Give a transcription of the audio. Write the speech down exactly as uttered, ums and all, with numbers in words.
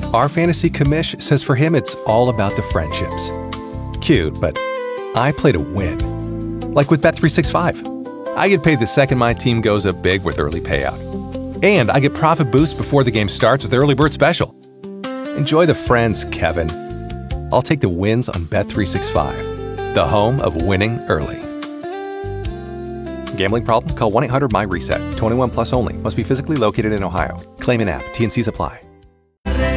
Our fantasy commish says for him it's all about the friendships. Cute, but I play to win. Like with Bet three sixty-five. I get paid the second my team goes up big with early payout. And I get profit boost before the game starts with Early Bird Special. Enjoy the friends, Kevin. I'll take the wins on Bet three sixty-five, the home of winning early. Gambling problem? Call one eight hundred M Y RESET. twenty-one plus only. Must be physically located in Ohio. Claim in app. T N Cs apply.